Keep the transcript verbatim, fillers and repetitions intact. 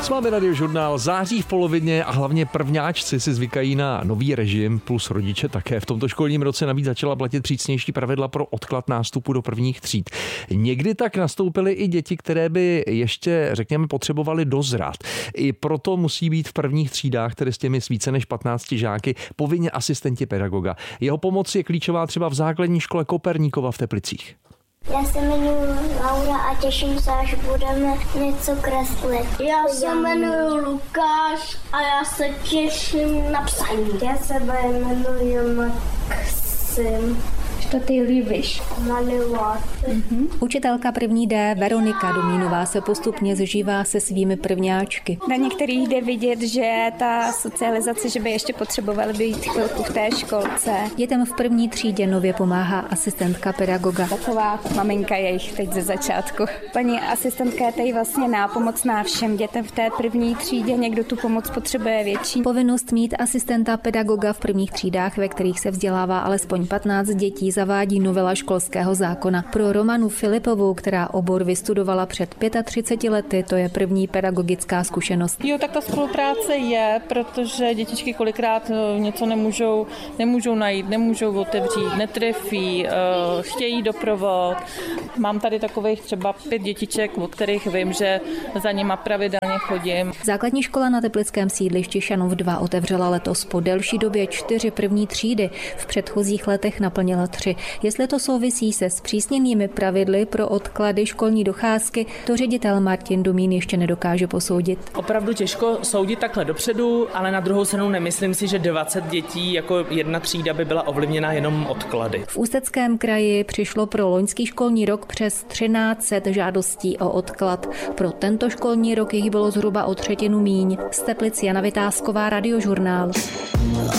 S vámi Radiožurnál. Září v polovině a hlavně prvňáčci si zvykají na nový režim, plus rodiče také. V tomto školním roce navíc začala platit přísnější pravidla pro odklad nástupu do prvních tříd. Někdy tak nastoupily i děti, které by ještě, řekněme, potřebovaly dozrát. I proto musí být v prvních třídách, tedy s těmi s více než patnácti žáky, povinně asistenti pedagoga. Jeho pomoc je klíčová třeba v základní škole Koperníkova v Teplicích. Já se jmenuji Laura a těším se, až budeme něco kreslit. Já se jmenuji Lukáš a já se těším na psaní. Já se jmenuji Maxim. Co ty líbíš? Malovat. Mm-hmm. Učitelka první D Veronika Domínová se postupně zžívá se svými prvňáčky. Na některých jde vidět, že ta socializace, že by ještě potřebovaly být chvilku v té školce. Dětem v první třídě nově pomáhá asistentka pedagoga. Taková maminka je jich teď ze začátku. Paní asistentka je tady vlastně nápomocná všem dětem v té první třídě. Někdo tu pomoc potřebuje větší. Povinnost mít asistenta pedagoga v prvních třídách, ve kterých se vzdělává alespoň patnáct dětí, zavádí novela školského zákona. Pro Romanu Filipovou, která obor vystudovala před třiceti pěti lety, to je první pedagogická zkušenost. Jo, tak ta spolupráce je, protože dětičky kolikrát něco nemůžou, nemůžou najít, nemůžou otevřít, netrefí, chtějí doprovod. Mám tady takových třeba pět dětiček, o kterých vím, že za nima pravidelně chodím. Základní škola na teplickém sídlišti Šanov dva otevřela letos po delší době čtyři první třídy. V předchozích letech naplnila tři. Jestli to souvisí se zpřísněnými pravidly pro odklady školní docházky, to ředitel Martin Domín ještě nedokáže posoudit. Opravdu těžko soudit takhle dopředu, ale na druhou stranu nemyslím si, že dvacet dětí jako jedna třída by byla ovlivněna jenom odklady. V Ústeckém kraji přišlo pro loňský školní rok přes třináct set žádostí o odklad. Pro tento školní rok jich bylo zhruba o třetinu míň. Z Teplic Jana Vytázková, Radiožurnál.